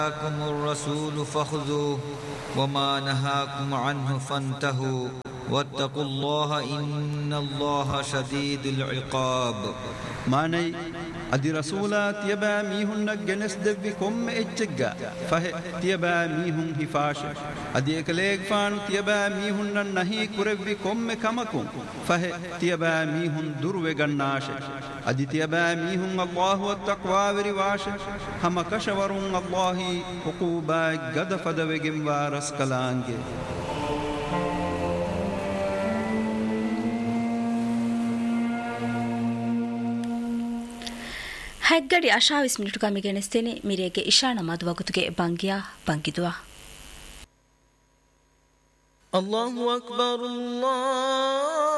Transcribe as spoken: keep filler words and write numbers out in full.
آتاكم الرسول فخذوه وما نهاكم عنه فانتهوا واتقوا الله إن الله شديد العقاب. ماني أدي رسولات يبا ميهن جنس دبكم إججا فه تيبا ميهن هفاش أدي إكليك فان تيبا ميهن نهي كربكم كمكم فه تيبا ميهن درو جناش أدي تيبا ميهن الله والتقوى ورواش هم كشورون الله حقوبا قد فدوجم وارس كلانجي. Heggadi ಅಶಾವಿಸ್ minute ಕಮ್ಮಿ ಗೆಣಿಸ್ತೇನೆ ಮಿರೇಗೆ ಇಶಾಣ ಮದುವಗುತ್ತಿಗೆ ಬಂಗಿಯಾ ಬಂಗಿದುವ ಅಲ್ಲಾಹು ಅಕ್ಬರ್ ಅಲ್ಲಾಹ್